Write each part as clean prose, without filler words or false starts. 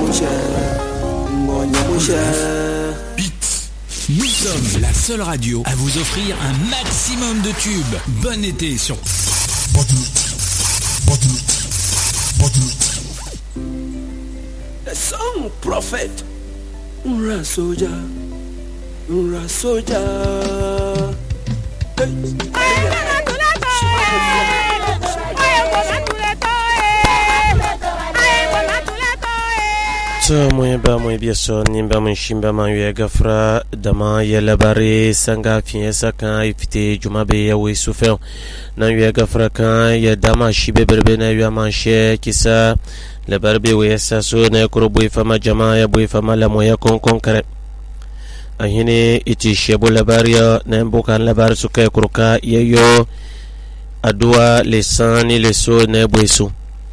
Nous sommes la seule radio à vous offrir un maximum de tubes. Bon été sur The song prophet Rasoja Moye ba moye bieso nimba mon shimba man ye gafra dama yele bare sanga fiesa kan ifite jumabe ya we souffert na ye gafra kan ye dama shibe berbe na ye manche kisa le barbe we sa so na kuro boy fama jama ya boy fama la moya kon kare ahine iti shebo la baria na mbokan la bar suka kuruka ye yo adua le sani le so na boyso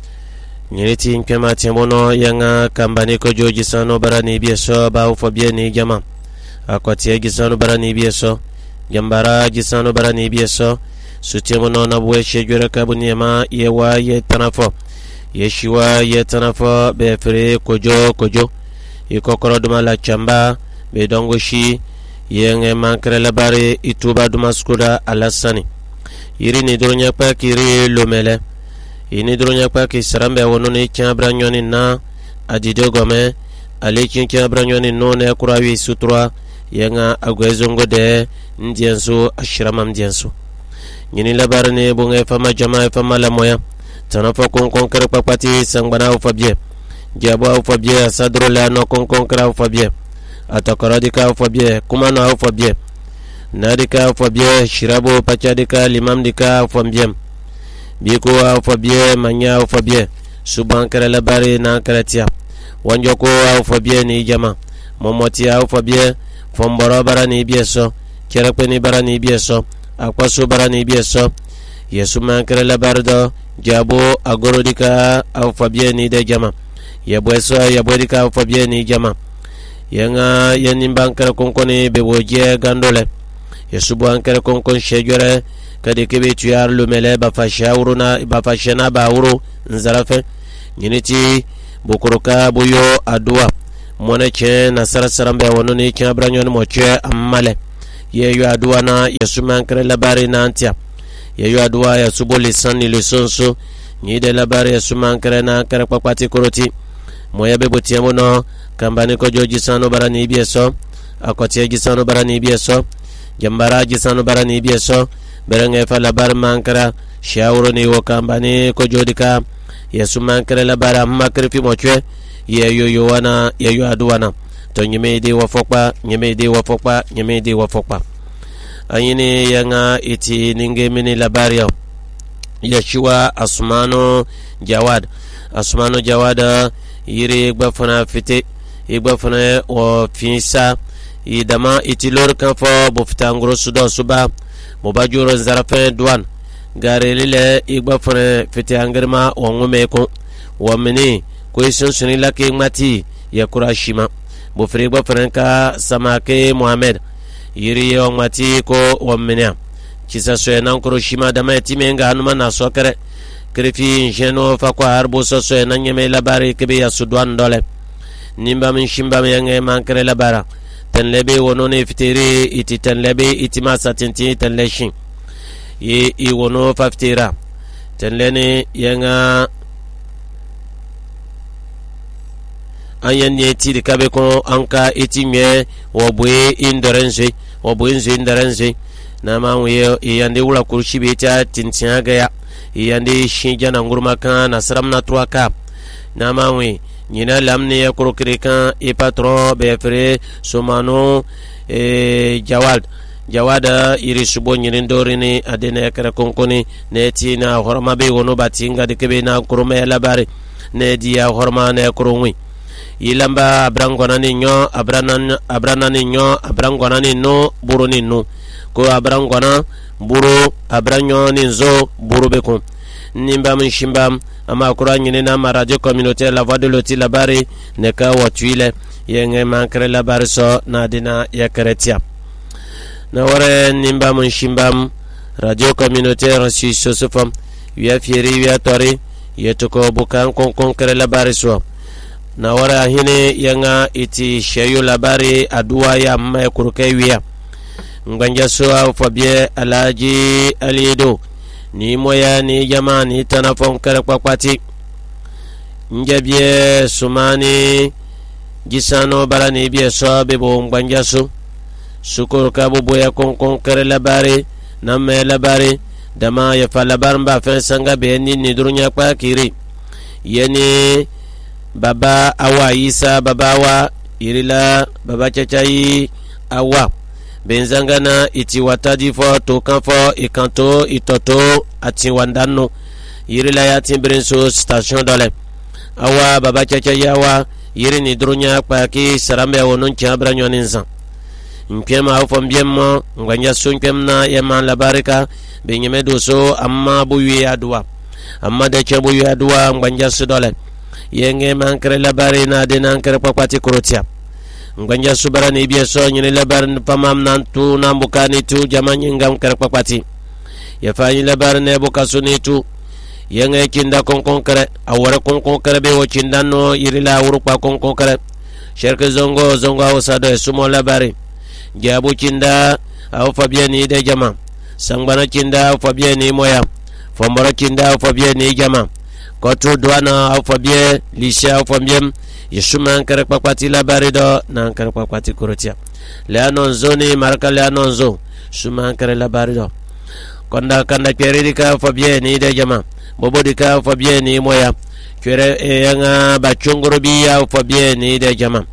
nyiriti nkema tiembono yanga kambani ko joji sano barani bieso ba ufobie ni jama akwati gisano barani bieso jambara gisano barani bieso sutiemono na bweshe jure kabuniema yewa ye tanafo yeshiwa ye tanafo be fere kojo ikokoro duma la chamba be dongoshi yenge mankre la bare ituba duma skuda alasani yiri ni dronya pa kiri lomele ini dronya pa ki sarambe wono ni kyabra nyoni na adido gome alikin kyabra nyoni no ne kurawi sutra yanga agwezongo de ndienso ashirama ndienso nyini labar ne bunga fama jama fama la moya tanafa kon kere papati sangbana ufabie jabo ufabie sadro la no kon kera ufabie atakoradika ufabie kumana ufabie nadika ufabie shirabo pachadika limamdika ufambie biko ufabie manya ufabie suban kere labari na karatia wanjoko ufabie ni jama momoti ufabie fomboro barani bieso kerekweni barani bieso akwaso barani bieso yesu man kere labardo jabo agorodika ufabie ni de jama yebweso yebwedika ufabie ni jama yenga yenimban kere konkoni beboje gandole yesu ban kere konkon shejore kadi kebe tuyar lumele bafashena bauru nzarafe nyiniti bukuruka buyo adua moneche na sarasarambe wononi kyabranyon moche amale yeyo adua na yesu mankre labari na antia yeyo adua ya subo lisani lisonso nyide labari yesu mankre na kare papati kuroti moya bebotie mono kambani ko joji sano barani bieso akotie gisano barani bieso jambara gisano barani bieso berenge fa labar mankra shawro ni wo kambani ko jodika yesu mankre labara makre fi moche yeyo yowana yeyo aduwana to nyemedi wafokpa ayini yanga iti ninge mini labario yeshua asmano jawad yiri gbafana fite igbafana o finsa idama iti lor kan fo bofitangro sudo suba mobajuro zarafe duan garelile igbafana fite angrema o ngumeko wamini ko sunni lake mati ya kurashima bo frigba franka samake Muhammad yiri yo mati ko wamina kisa so nan kuroshima da mai timenga hanuma na sokare krefi jeno fa ko harbo so nan nyeme labari kebe ya sudwan dole nimba min shimba yange mankare labara tan lebe wono ne fitiri iti tan lebe itima satinti tan leshin i wono faftira tan lene yanga ayen yeti de kabe ko anka etimye wobwe indorense na manwe yande wula kurshi beta tintiaga ya yande shinja na ngurma kan na saram na truaka na manwe nyina lamne ya kurokirika e patron be fere somano jawada iri subo nyirindorini adene kara konkoni neti na horma be wono batinga de kebe na kurome labari ne dia horma ne kurunwi yilamba abrangonani nyo abrangonani no buruni no ko abrangona buru abranyo ni zo buru beko nimba mshimba ama kuranyine na radio communautaire la voix de l'oti labari ne ka watuile yenge mankre labari so na dina ya kretia na wore nimba mshimba radio communautaire si sosofam ya fieri ya tori yetoko bukan kon kre labari so na wara hine yanga iti shayu labari aduwa ya amma kurukai wiya nganja so fabie alaji alido ni moya ni jama ni tanafon kare kwakwati njabie sumani gisano barani bie so bebo nganja so sukur kabu boya konkon kare labari namme labari dama ya falabar mba fen sanga be ni durunya kwa kiri yani baba awa isa baba wa irila baba chachai awa benzangana iti watadi fo to kan fo ikanto itoto ati wandano irila ya timbrenso station dole awa baba chachai awa yiri ni durunya kwa ki sarambe wonon chabra nyoninza mpema au fambiemo ngwanya sunkemna yaman labarika benyeme doso amma buyi adwa amma de chebu adwa ngwanya sudole yenge mankre labari na de nankre pakwati kurotia ngwanya subara ni bieso nyine labari pamam nantu nambukani tu jamanyi ngam kre pakwati yafanyi labari ne bukasuni tu yenge kinda konkonkre awara konkonkre be wo chindano yirila urupa konkonkre sherke zongo awsado sumo labari jabu cinda au fabiani de jama sangbana cinda au fabiani moya fomboro cinda au fabiani jama kotu duana au fabie lisha au fabiem yeshuma kare pakwati labari do na kare pakwati kurotia leanon zoni marka leanon zo shuma kare labari do konda kanda keridika fabiani de jama bobodika au fabiani moya kere yanga bachunguru biya au fabiani de jama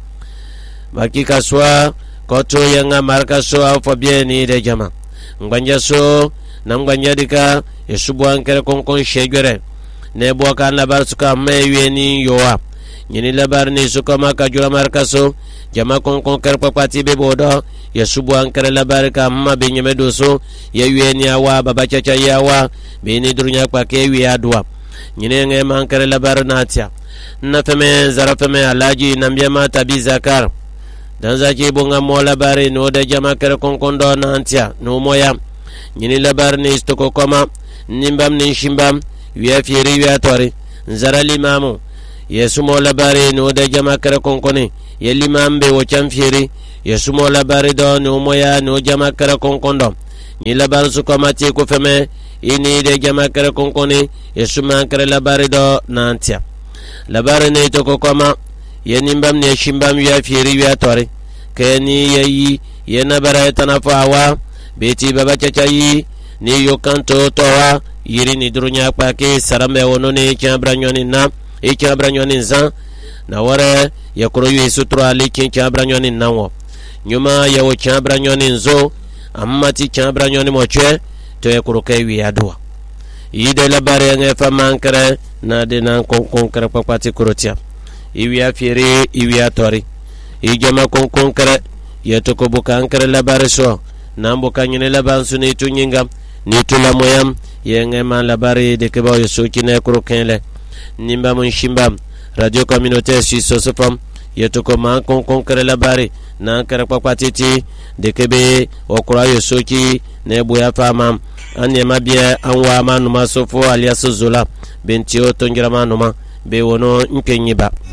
bakika swa koto yanga marka so au fabiani de jama ngwanja so na ngwanja dika yesubu ankere konkon shegere ne boka labar suka meweni yoa nyini labar ni suka maka jura marka so jama konkon kere pakwati be bodo yesubu ankere labar ka amma be nyeme doso yeweni awa baba chacha yawa be ni durunya kwa ke wi adwa nyini nge mankere labar natia na feme zarafeme alaji nambia mata bizakar dan zaki bunga mo labari no de jama kere konkondo nantia no moya nyini labari ni stoko koma nimbam ni shimbam wiya fieri wiya tori nzara limamu yesu mo labari no de jama kere konkoni ye limambe wo cham fieri yesu mo labari do no moya no jama kere konkondo ni labari su koma ti ko feme ini de jama kere konkoni yesu man kere labari do nantia labari ni to ko koma ye nimbam ne shimbam wiya fieri wiya tori keni yeyi yena bara tanafa awa beti baba chachai ni yokanto towa yiri ni durunya kwa ke sarambe wono ni chambranyoni na e chambranyoni zan na wore yakuro yesu tro ali kin chambranyoni nawo nyuma ya wo chambranyoni nzo amma ti chambranyoni moche to yakuro kai wi adwa ide la bare nge famankre na de nan konkre papati kurotia iwi afiere iwi atori ijama konkre yeto ko bukankre la bare so nambo kanyene la bansu ni tunyinga ni tula moyam yenge man la bare de ke ba yeso kine krokenle nimba mon shimba radio communautaire suisse sofam yeto ko man konkre la bare na kare papatiti de kebe okura yeso ki ne boya fama anye mabie anwa manuma sofo alias zola bentio tongira manuma be wono nkenyiba